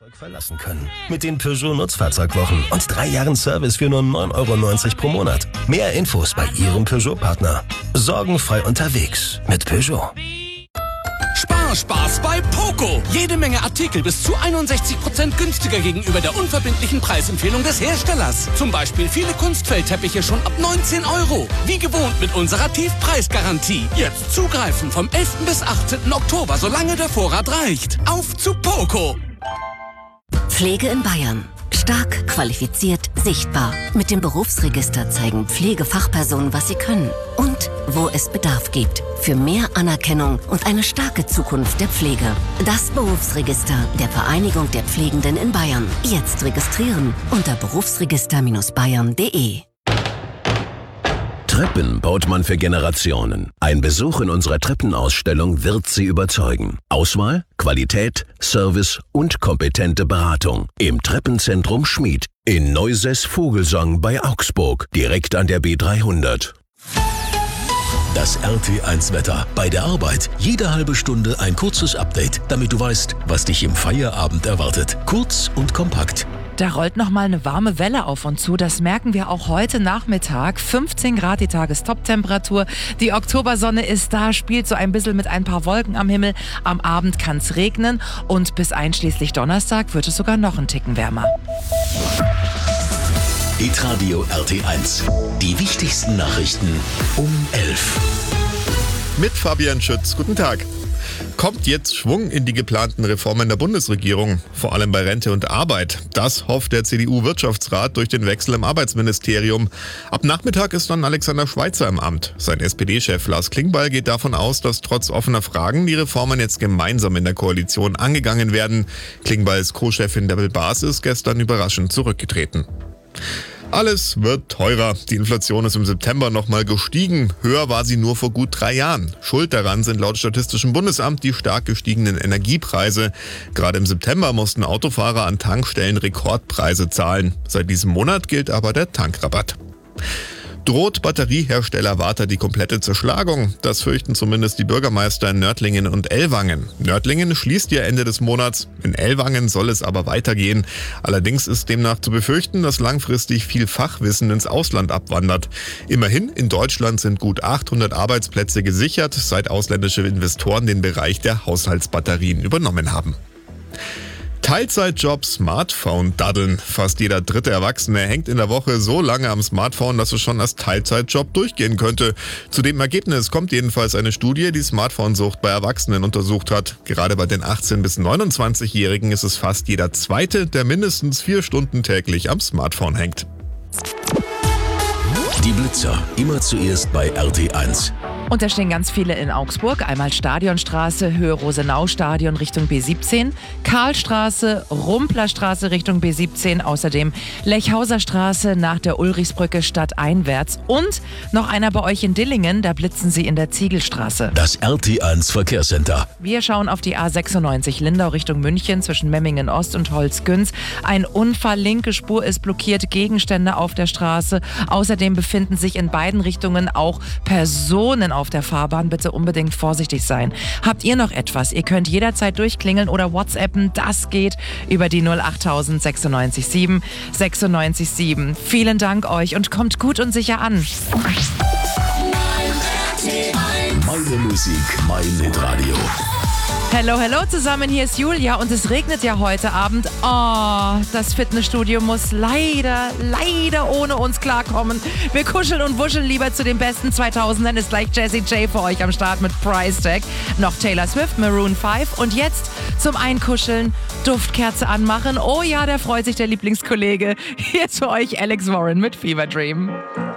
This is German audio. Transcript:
verlassen können. Mit den Peugeot Nutzfahrzeugwochen und 3 Jahren Service für nur 9,90 € pro Monat. Mehr Infos bei Ihrem Peugeot-Partner. Sorgenfrei unterwegs mit Peugeot. Spaß bei Poco. Jede Menge Artikel bis zu 61% günstiger gegenüber der unverbindlichen Preisempfehlung des Herstellers. Zum Beispiel viele Kunstfeldteppiche schon ab 19 €. Wie gewohnt mit unserer Tiefpreisgarantie. Jetzt zugreifen vom 11. bis 18. Oktober, solange der Vorrat reicht. Auf zu Poco. Pflege in Bayern. Stark, qualifiziert, sichtbar. Mit dem Berufsregister zeigen Pflegefachpersonen, was sie können und wo es Bedarf gibt. Für mehr Anerkennung und eine starke Zukunft der Pflege. Das Berufsregister der Vereinigung der Pflegenden in Bayern. Jetzt registrieren unter berufsregister-bayern.de. Treppen baut man für Generationen. Ein Besuch in unserer Treppenausstellung wird Sie überzeugen. Auswahl, Qualität, Service und kompetente Beratung. Im Treppenzentrum Schmied. In Neusäß-Vogelsang bei Augsburg. Direkt an der B300. Das RT1-Wetter. Bei der Arbeit jede halbe Stunde ein kurzes Update, damit du weißt, was dich im Feierabend erwartet. Kurz und kompakt. Da rollt nochmal eine warme Welle auf uns zu. Das merken wir auch heute Nachmittag. 15 Grad die Tagestoptemperatur. Die Oktobersonne ist da, spielt so ein bisschen mit ein paar Wolken am Himmel. Am Abend kann es regnen und bis einschließlich Donnerstag wird es sogar noch einen Ticken wärmer. Hitradio RT1. Die wichtigsten Nachrichten um 11. Mit Fabian Schütz. Guten Tag. Kommt jetzt Schwung in die geplanten Reformen der Bundesregierung, vor allem bei Rente und Arbeit. Das hofft der CDU-Wirtschaftsrat durch den Wechsel im Arbeitsministerium. Ab Nachmittag ist dann Alexander Schweitzer im Amt. Sein SPD-Chef Lars Klingbeil geht davon aus, dass trotz offener Fragen die Reformen jetzt gemeinsam in der Koalition angegangen werden. Klingbeils Co-Chefin Debbel Baas ist gestern überraschend zurückgetreten. Alles wird teurer. Die Inflation ist im September nochmal gestiegen. Höher war sie nur vor gut 3 Jahren. Schuld daran sind laut Statistischem Bundesamt die stark gestiegenen Energiepreise. Gerade im September mussten Autofahrer an Tankstellen Rekordpreise zahlen. Seit diesem Monat gilt aber der Tankrabatt. Droht Batteriehersteller Warta die komplette Zerschlagung? Das fürchten zumindest die Bürgermeister in Nördlingen und Ellwangen. Nördlingen schließt ja Ende des Monats, in Ellwangen soll es aber weitergehen. Allerdings ist demnach zu befürchten, dass langfristig viel Fachwissen ins Ausland abwandert. Immerhin, in Deutschland sind gut 800 Arbeitsplätze gesichert, seit ausländische Investoren den Bereich der Haushaltsbatterien übernommen haben. Teilzeitjob, Smartphone daddeln. Fast jeder dritte Erwachsene hängt in der Woche so lange am Smartphone, dass es schon als Teilzeitjob durchgehen könnte. Zu dem Ergebnis kommt jedenfalls eine Studie, die Smartphone-Sucht bei Erwachsenen untersucht hat. Gerade bei den 18- bis 29-Jährigen ist es fast jeder Zweite, der mindestens 4 Stunden täglich am Smartphone hängt. Die Blitzer. Immer zuerst bei RT1. Und da stehen ganz viele in Augsburg. Einmal Stadionstraße, Höhe Rosenau-Stadion Richtung B17, Karlstraße, Rumplerstraße Richtung B17, außerdem Lechhauser Straße nach der Ulrichsbrücke stadteinwärts und noch einer bei euch in Dillingen, da blitzen sie in der Ziegelstraße. Das RT1 Verkehrscenter. Wir schauen auf die A96 Lindau Richtung München zwischen Memmingen Ost und Holzgünz. Ein Unfall, linke Spur ist blockiert, Gegenstände auf der Straße. Außerdem befinden sich in beiden Richtungen auch Personen auf der Fahrbahn. Bitte unbedingt vorsichtig sein. Habt ihr noch etwas? Ihr könnt jederzeit durchklingeln oder WhatsAppen. Das geht über die 08000 96 7 96 7. Vielen Dank euch und kommt gut und sicher an. Meine Musik, mein Hitradio. Hallo, hallo zusammen, hier ist Julia und es regnet ja heute Abend. Oh, das Fitnessstudio muss leider ohne uns klarkommen. Wir kuscheln und wuscheln lieber zu den besten 2000ern. Ist gleich Jessie J für euch am Start mit Price Tag. Noch Taylor Swift, Maroon 5 und jetzt zum Einkuscheln, Duftkerze anmachen. Oh ja, da freut sich der Lieblingskollege. Hier ist für euch Alex Warren mit Fever Dream.